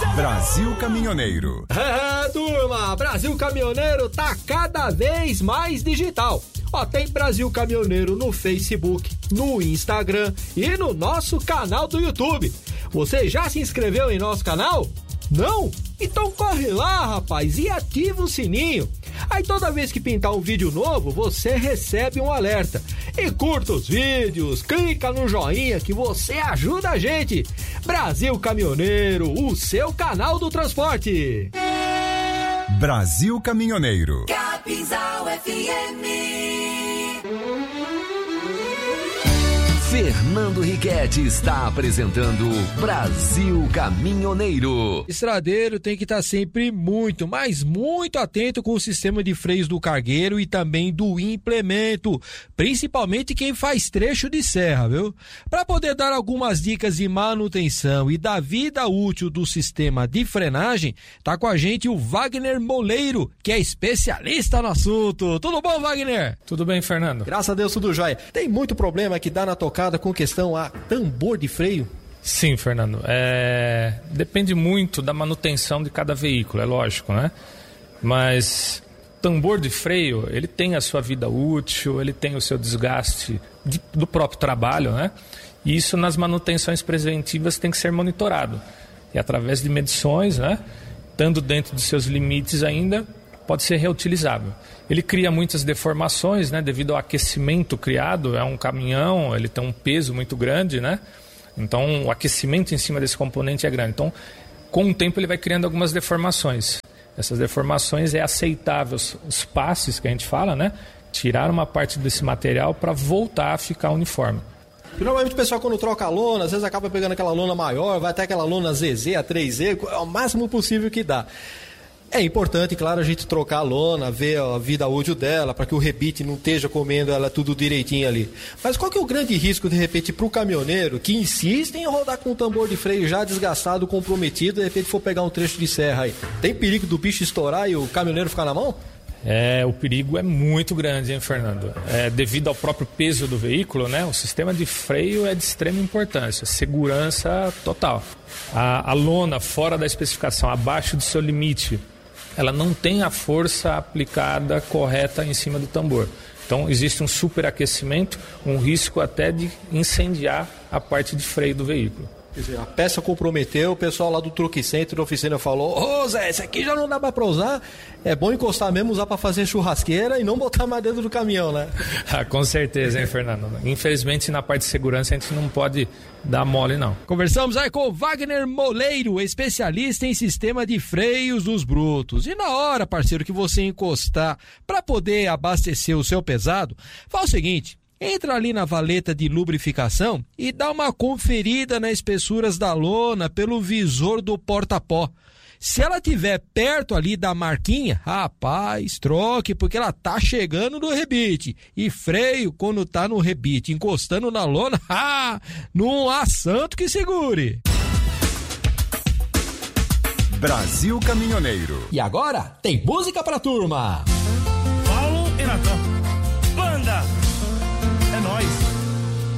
Brasil Caminhoneiro. Turma, Brasil Caminhoneiro tá cada vez mais digital. Ó, tem Brasil Caminhoneiro no Facebook, no Instagram e no nosso canal do YouTube. Você já se inscreveu em nosso canal? Não? Então corre lá, rapaz, e ativa o sininho. Aí toda vez que pintar um vídeo novo, você recebe um alerta. E curta os vídeos, clica no joinha que você ajuda a gente. Brasil Caminhoneiro, o seu canal do transporte. Brasil Caminhoneiro. Capinzal FM. Fernando Riquetti está apresentando Brasil Caminhoneiro. Estradeiro tem que estar sempre muito, mas muito atento com o sistema de freios do cargueiro e também do implemento, principalmente quem faz trecho de serra, viu? Para poder dar algumas dicas de manutenção e da vida útil do sistema de frenagem, tá com a gente o Wagner Moleiro, que é especialista no assunto. Tudo bom, Wagner? Tudo bem, Fernando. Graças a Deus, tudo jóia. Tem muito problema que dá na tocada com questão a tambor de freio? Sim, Fernando. Depende muito da manutenção de cada veículo, é lógico, né? Mas tambor de freio, ele tem a sua vida útil, ele tem o seu desgaste do próprio trabalho, né? E isso nas manutenções preventivas tem que ser monitorado. E através de medições, né? Estando dentro dos seus limites ainda, pode ser reutilizável. Ele cria muitas deformações, né, devido ao aquecimento criado. É um caminhão, ele tem um peso muito grande, né? Então, o aquecimento em cima desse componente é grande. Então, com o tempo, ele vai criando algumas deformações. Essas deformações é aceitável os passes que a gente fala, né? Tirar uma parte desse material para voltar a ficar uniforme. Normalmente o pessoal, quando troca a lona, às vezes acaba pegando aquela lona maior, vai até aquela lona ZZ, a 3Z, é o máximo possível que dá. É importante, claro, a gente trocar a lona, ver a vida útil dela, para que o rebite não esteja comendo ela tudo direitinho ali. Mas qual que é o grande risco, de repente, para o caminhoneiro que insiste em rodar com o tambor de freio já desgastado, comprometido, de repente for pegar um trecho de serra aí? Tem perigo do bicho estourar e o caminhoneiro ficar na mão? O perigo é muito grande, hein, Fernando? Devido ao próprio peso do veículo, né? O sistema de freio é de extrema importância, segurança total. A lona fora da especificação, abaixo do seu limite, ela não tem a força aplicada correta em cima do tambor. Então existe um superaquecimento, um risco até de incendiar a parte de freio do veículo. Quer dizer, a peça comprometeu, o pessoal lá do Truque Center da oficina falou: ô Zé, esse aqui já não dá pra usar, é bom encostar mesmo, usar pra fazer churrasqueira e não botar mais dentro do caminhão, né? Com certeza, hein, Fernando? Infelizmente, na parte de segurança, a gente não pode dar mole, não. Conversamos aí com o Wagner Moleiro, especialista em sistema de freios dos brutos. E na hora, parceiro, que você encostar pra poder abastecer o seu pesado, faz o seguinte: entra ali na valeta de lubrificação e dá uma conferida nas espessuras da lona pelo visor do porta-pó. Se ela tiver perto ali da marquinha, rapaz, troque, porque ela tá chegando no rebite. E freio, quando tá no rebite, encostando na lona, não há santo que segure. Brasil Caminhoneiro. E agora tem música pra turma.